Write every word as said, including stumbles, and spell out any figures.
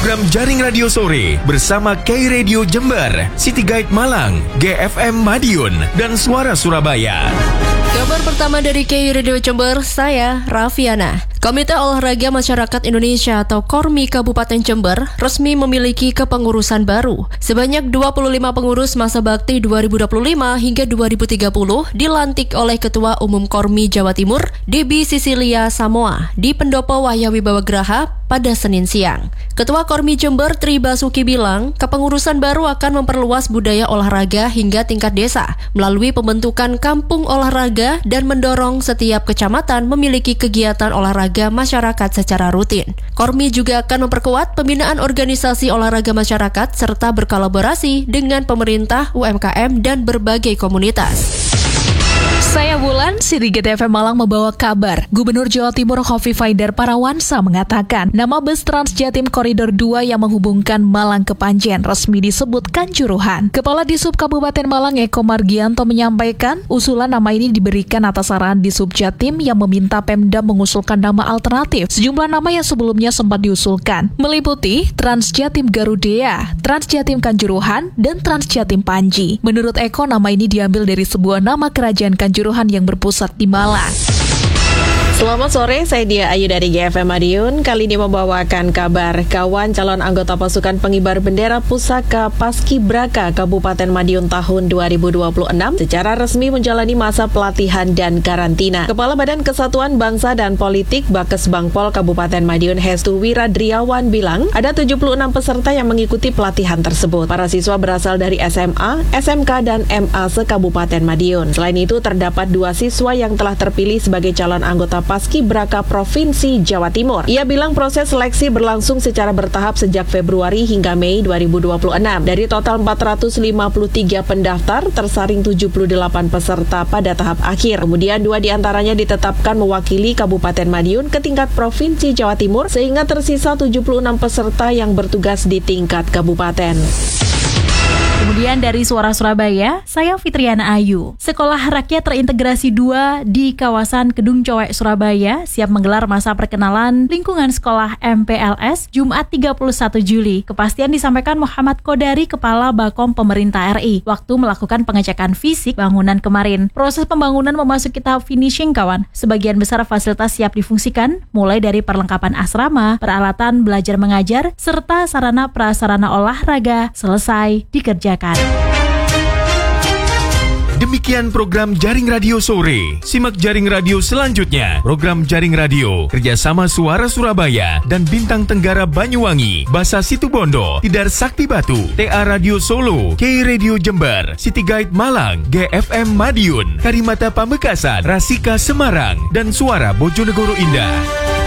program Jaring Radio Sore bersama K Radio Jember, City Guide Malang, G F M Madiun, dan Suara Surabaya. Kabar pertama dari K Radio Jember, saya Raffiana. Komite Olahraga Masyarakat Indonesia atau KORMI Kabupaten Jember resmi memiliki kepengurusan baru. Sebanyak dua puluh lima pengurus masa bakti dua ribu dua puluh lima hingga dua ribu tiga puluh dilantik oleh Ketua Umum KORMI Jawa Timur, Debbie Sisilia Samoa, di Pendopo Wahya Wibawa Graha pada Senin siang. Ketua KORMI Jember Tri Basuki bilang, kepengurusan baru akan memperluas budaya olahraga hingga tingkat desa melalui pembentukan kampung olahraga dan mendorong setiap kecamatan memiliki kegiatan olahraga masyarakat secara rutin. KORMI juga akan memperkuat pembinaan organisasi olahraga masyarakat serta berkolaborasi dengan pemerintah, U M K M, dan berbagai komunitas. Saya Wulan, City Guide F M Malang membawa kabar. Gubernur Jawa Timur Khofifah Indar Parawansa mengatakan nama bus Trans Jatim Koridor dua yang menghubungkan Malang ke Panjen resmi disebut Kanjuruhan. Kepala Disub Kabupaten Malang Eko Margianto menyampaikan usulan nama ini diberikan atas arahan Disub Jatim yang meminta Pemda mengusulkan nama alternatif. Sejumlah nama yang sebelumnya sempat diusulkan meliputi Trans Jatim Garudea, Trans Jatim Kanjuruhan, dan Trans Jatim Panji. Menurut Eko, nama ini diambil dari sebuah nama kerajaan Kanjuruhan yang berpusat di Malang. Selamat sore, saya Dia Ayu dari G F M Madiun. Kali ini membawakan kabar kawan calon anggota pasukan pengibar bendera pusaka Paskibraka Kabupaten Madiun tahun dua ribu dua puluh enam secara resmi menjalani masa pelatihan dan karantina. Kepala Badan Kesatuan Bangsa dan Politik Bakes Bangpol Kabupaten Madiun Hestu Wiradriawan bilang ada tujuh puluh enam peserta yang mengikuti pelatihan tersebut. Para siswa berasal dari S M A, S M K, dan M A se-Kabupaten Madiun. Selain itu terdapat dua siswa yang telah terpilih sebagai calon anggota Paskibraka Provinsi Jawa Timur. Ia bilang proses seleksi berlangsung secara bertahap sejak Februari hingga Mei dua ribu dua puluh enam. Dari total empat ratus lima puluh tiga pendaftar, tersaring tujuh puluh delapan peserta pada tahap akhir. Kemudian dua diantaranya ditetapkan mewakili Kabupaten Madiun ke tingkat Provinsi Jawa Timur, sehingga tersisa tujuh puluh enam peserta yang bertugas di tingkat kabupaten. Kemudian dari Suara Surabaya, saya Fitriana Ayu. Sekolah Rakyat Terintegrasi dua di kawasan Kedung Cowek, Surabaya siap menggelar masa perkenalan lingkungan sekolah M P L S Jumat tiga puluh satu Juli. Kepastian disampaikan Muhammad Kodari, Kepala Bakom Pemerintah R I, waktu melakukan pengecekan fisik bangunan kemarin. Proses pembangunan memasuki tahap finishing, kawan. Sebagian besar fasilitas siap difungsikan, mulai dari perlengkapan asrama, peralatan belajar mengajar, serta sarana prasarana olahraga selesai dikerjakan. Demikian program Jaring Radio Sore. Simak Jaring Radio selanjutnya. Program Jaring Radio kerjasama Suara Surabaya dan Bintang Tenggara Banyuwangi, Basa Situbondo, Tidar Sakti Batu, T A Radio Solo, K Radio Jember, City Guide Malang, G F M Madiun, Karimata Pamekasan, Rasika Semarang, dan Suara Bojonegoro Indah.